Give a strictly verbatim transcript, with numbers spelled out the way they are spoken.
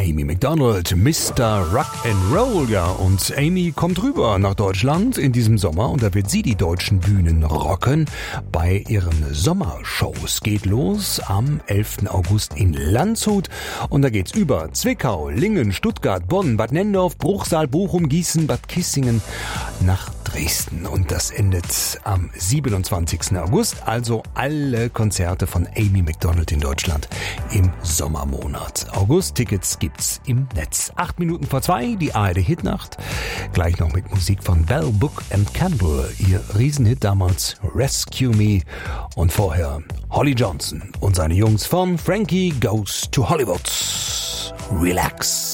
Amy Macdonald, Mister Rock'n'Roll, ja. Und Amy kommt rüber nach Deutschland in diesem Sommer und da wird sie die deutschen Bühnen rocken bei ihren Sommershows. Geht los am elften August in Landshut und da geht's über Zwickau, Lingen, Stuttgart, Bonn, Bad Nenndorf, Bruchsal, Bochum, Gießen, Bad Kissingen nach Dresden. Und das endet am siebenundzwanzigsten August, also alle Konzerte von Amy Macdonald in Deutschland im Sommermonat. August-Tickets gibt's im Netz. Acht Minuten vor zwei, die A R D-Hitnacht. Gleich noch mit Musik von Bell, Book and Candle. Ihr Riesenhit damals, Rescue Me. Und vorher Holly Johnson und seine Jungs von Frankie Goes to Hollywood. Relax.